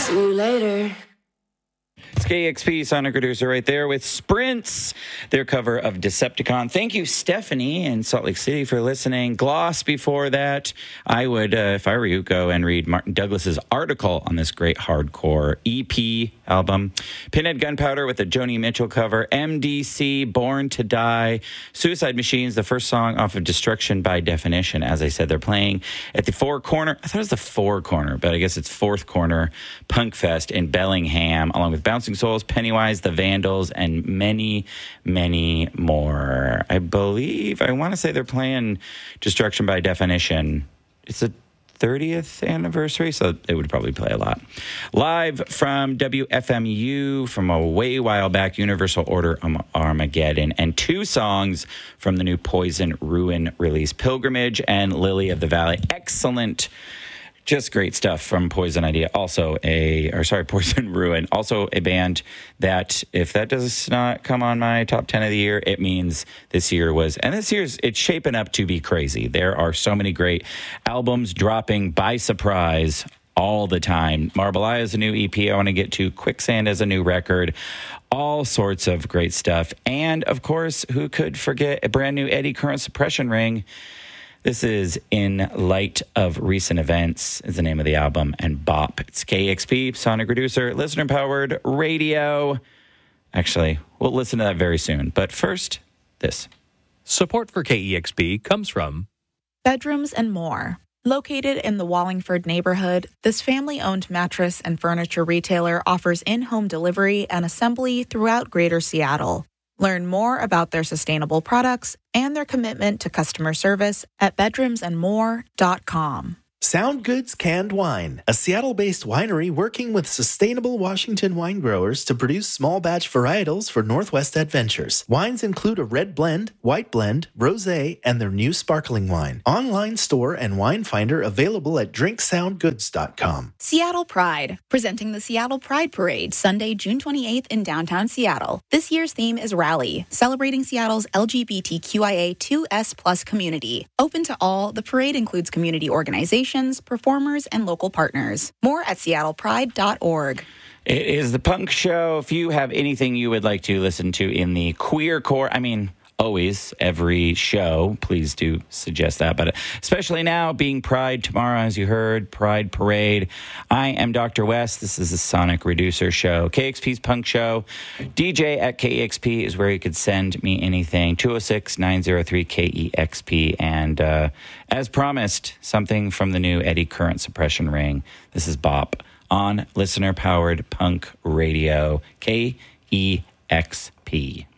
See you later. It's KEXP Sonic Reducer right there with Sprints, their cover of Decepticon. Thank you, Stephanie in Salt Lake City, for listening. Gloss before that. I would, if I were you, go and read Martin Douglas's article on this great hardcore EP album. Pinhead Gunpowder with the Joni Mitchell cover. MDC, Born to Die. Suicide Machines, the first song off of Destruction by Definition. As I said, they're playing at the Four Corner. I thought it was the Four Corner, but I guess it's Fourth Corner Punk Fest in Bellingham, along with Bouncing Souls, Pennywise, The Vandals, and many, many more. I want to say they're playing Destruction by Definition. It's the 30th anniversary, so it would probably play a lot. Live from WFMU from a way while back, Universal Order Armageddon, and two songs from the new Poison Ruin release, Pilgrimage and Lily of the Valley. Excellent. Just great stuff from Poison Poison Ruin. Also a band that, if that does not come on my top 10 of the year, it means this year's it's shaping up to be crazy. There are so many great albums dropping by surprise all the time. Marble Eye is a new EP I want to get to. Quicksand is a new record. All sorts of great stuff. And, of course, who could forget a brand new Eddie Current Suppression Ring? This is In Light of Recent Events is the name of the album, and Bop. It's KEXP, Sonic Reducer, listener-powered radio. Actually, we'll listen to that very soon. But first, this. Support for KEXP comes from Bedrooms and More. Located in the Wallingford neighborhood, this family-owned mattress and furniture retailer offers in-home delivery and assembly throughout Greater Seattle. Learn more about their sustainable products and their commitment to customer service at bedroomsandmore.com. Sound Goods Canned Wine, a Seattle-based winery working with sustainable Washington wine growers to produce small batch varietals for Northwest Adventures. Wines include a red blend, white blend, rosé, and their new sparkling wine. Online store and wine finder available at drinksoundgoods.com. Seattle Pride, presenting the Seattle Pride Parade, Sunday, June 28th in downtown Seattle. This year's theme is Rally, celebrating Seattle's LGBTQIA2S+ community. Open to all, the parade includes community organizations, performers, and local partners. More at seattlepride.org. It is the Punk Show. If you have anything you would like to listen to in the queer core, always, every show, please do suggest that. But especially now, being Pride tomorrow, as you heard, Pride Parade. I am Dr. West. This is the Sonic Reducer Show. KEXP's Punk Show. DJ at KEXP is where you could send me anything. 206-903-KEXP. And as promised, something from the new Eddie Current Suppression Ring. This is Bop on listener-powered punk radio, KEXP.